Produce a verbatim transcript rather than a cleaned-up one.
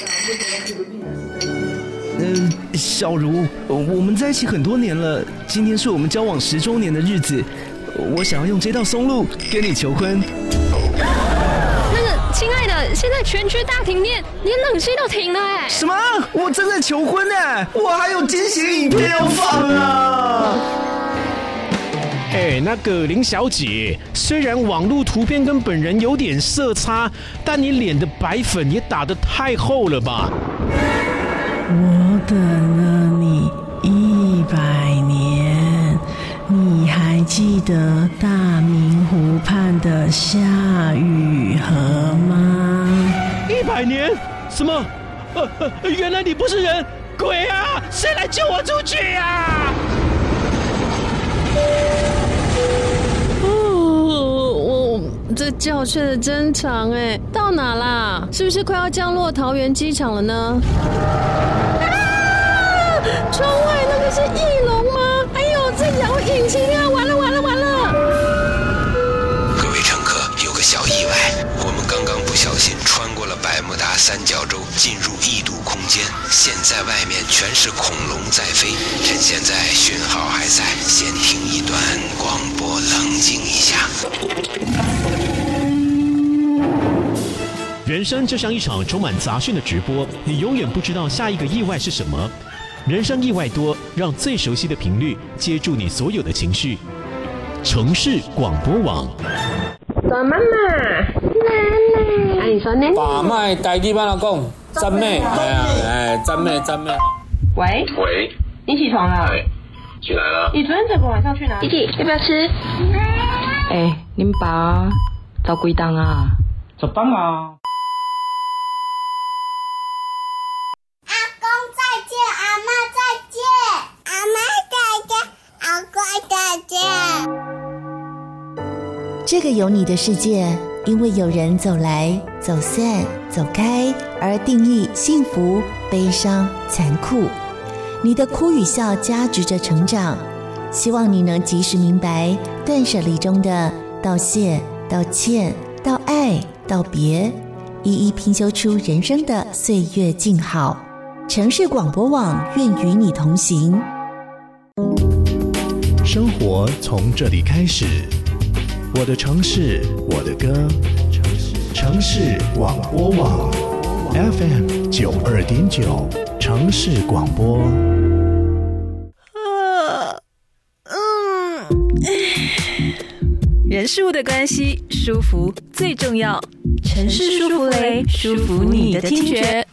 呃，小茹，我们在一起很多年了，今天是我们交往十周年的日子，我想要用这道松露跟你求婚。 那个，亲爱的，现在全区大停电，连冷气都停了哎。 什么？我正在求婚哎，我还有惊喜影片要放啊！ 哎，那个林小姐，虽然网络图片跟本人有点色差，但你脸的白粉也打得太厚了吧？ 我等了你一百年，你还记得大明湖畔的夏雨荷吗？ 一百年？什么？呃呃，原来你不是人，鬼啊！谁来救我出去啊？ 这觉睡得真长哎，到哪啦？是不是快要降落桃园机场了呢？啊！窗外那个是翼龙吗？哎呦，这摇引擎啊！完了完了完了！ 各位乘客，有个小意外，我们刚刚不小心穿过了百慕达三角洲，进入异度空间。现在外面全是恐龙在飞，趁现在讯号还在，先听一段广播，冷静一下。 人生就像一场充满杂讯的直播，你永远不知道下一个意外是什么。人生意外多，让最熟悉的频率接住你所有的情绪。城市广播网。 大妈妈，奶奶，哎，你说奶奶。 把脉台语帮他讲，赞美，哎呀，哎，赞美赞美。 喂喂， 你起床了？ 哎，起来了。 你昨天整个晚上去哪里？弟弟，要不要吃？哎，恁爸走几档啊？ 十档啊。 这个有你的世界，因为有人走来走散走开而定义幸福悲伤残酷。你的哭与笑加值着成长，希望你能及时明白断舍离中的道谢道歉道爱道别，一一拼修出人生的岁月静好。城市广播网愿与你同行。 生活从这里开始，我的城市，我的歌，城市广播网 F M 九二点九，城市广播。 啊，嗯，人事物的关系，舒服最重要。城市舒芙蕾，舒服你的听觉。